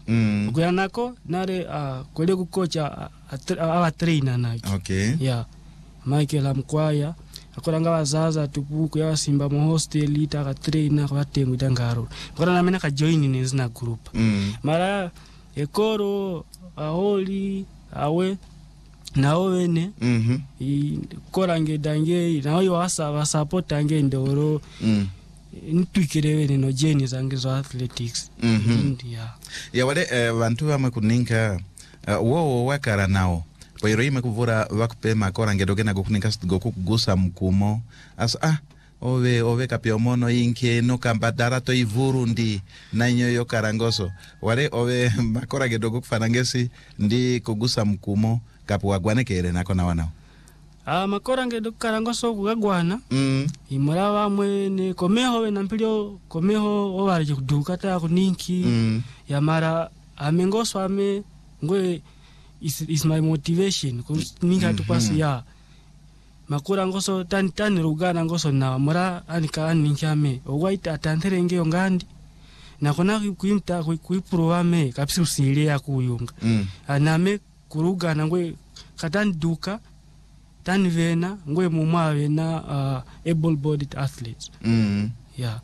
Kuyanako nare kwele kukocha awa trainer naki. Okay. Yeah. Michael Amkwaya akoranga bazaza tupuku ya Simba mu hostel ita trainer kwa tengu dangaro. Kora na mena ka join in zina group. Mara ekoro aholi awe na owene korange dange na oyo asa support ange ndoro ntwikirebe no jeni zange zo athletics. Ya wale bantu bamwe kuninka wo wakara nao poiro ime kuvura wakupema korange dogena gokuninka gokugusa mkumo asa ove kapiomono inke no kambadara to ivurundi na nyoyo karangoso wale ove makorange dogo kufanangesi ndi kugusa mkumo kapu agwane kere nako na wanao makorange dogo karangoso kugagwana imara bamwe ne komeho we nampilio komeho obarije kuduka ta kuninki ya mara amengoso ame ngwe is my motivation kuninka tupasi ya makura ngoso tan rugana ngoso na mara anika aninkame owaita atanterenge yongandi nakona kuimta kuiprove kapsi usile ya kuyunga aname kurugana ngwe katan duka tan vena ngwe mumawe na able bodied athletes. Yeah.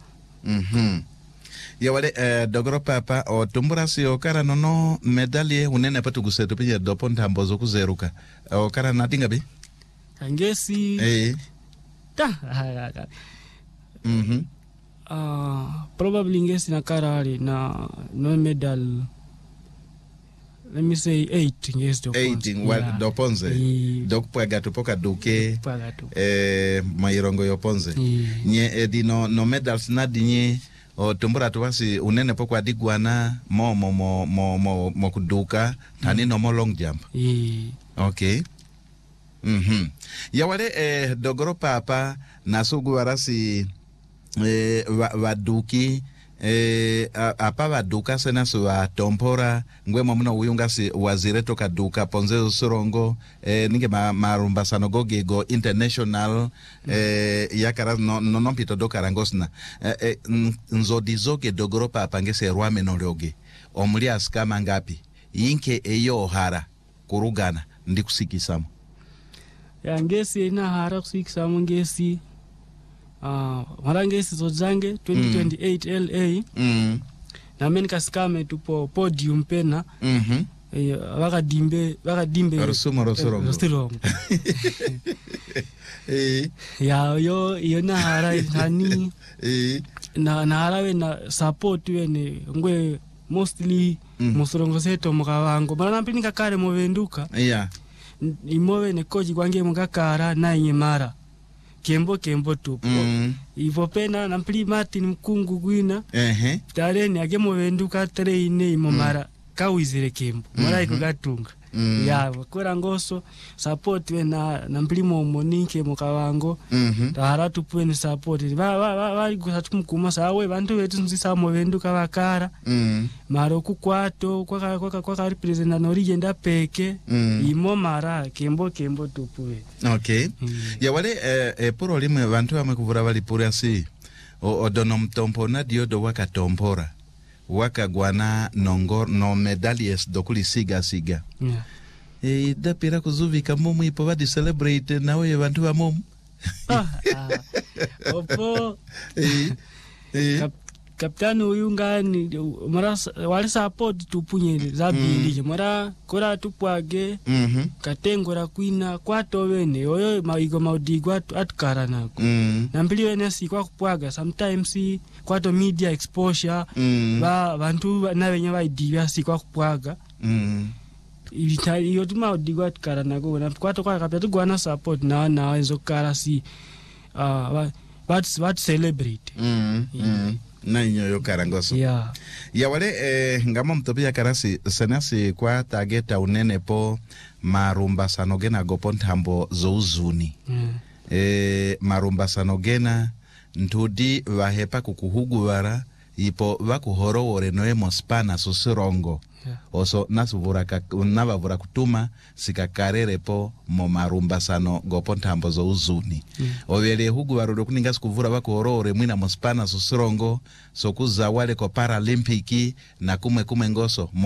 Ya wale dogoro papa o tumbura si okara nono medalye unene patu gusetu pinye dopon tambozo kuzeruka okara natinga bi angesi probably ngesi na karari na no medal, let me say 8 ngesi doponze 8 doponze dokupwaga tupoka duke mairongo yoponze nye edi no medals na dinye o tumbura tuwasi unene poko adigwana mo kuduka tani no mo long jump. Okay. Ya wale dogoro papa nasugu warasi waduki apa waduka sena suwa tompora ngwe mamuna uyunga si wazire toka duka ponze usurongo ninge marumba sanogoge go international yakara no pito doka rangosna nzodizoge dogoro papa ngese rwame nologe omuli askama ngapi yinke eyo hara kurugana ndi kusikisamo ya ngesi na hara kusikisamo ngesi mara ngesi zozange 2028 LA na menika skame tupo podium pena wakadimbe rosurongo ya yo na hara hani na hara we na support we ne ngwe mostly musurongo seto mukawango mara nampinika kare movenduka imowe ne koji kwange mukakara na nyemara kembo tupo ivo pena nampli Martin Mkungu gwina tareni age movenduka traine imomara kawizire kembo mara ikugatunga ya kora ngoso support we na mplimo moninke mukawango tahara tupuwe ni support bari gusatu mukuma sawe bantu betu nzisa movenduka bakara maro kukwato kwa represent na origenda peke imo mara kembo tupuwe. Okay. Ya wale puro lime bantu bamekuvura bali puri asi odono mtompo na diodo wakatompora wakagwana no medalies dokuli siga. Da pira kuzuvika mumu ipo wadi celebrate na wewe bantu wa mumu. Opo. Kapitani uyunga ni mara wale support tupunye zabili mara kora tupwage katengora kwina kwato wene oyo maigo maudigwa atukara nako nambili wene si kwa kupwaga sometimes kwato media exposure bantu na wenye baidiwa si kwa kupwaga iyo tuma udigwa atukara nako na kwato kwa kapita tugwana support na enzo kara si what celebrate na nyoyo karangoso. Ya wale ngamo mtopia karasi senasi kwa tageta unene po marumba sanogena gopontambo zouzuni. Marumba sanogena ntudi wahepa kukuhugu wara ipo wakuhorowore noemo spana susirongo. Oso navavura kutuma sikakarere po mo marumba sano gopontambo zouzuni. Ovele hugu warudo kuninga sikuvura wakuhorowore mwina mospana susirongo sokuza wale ko paralimpiki na kume ngoso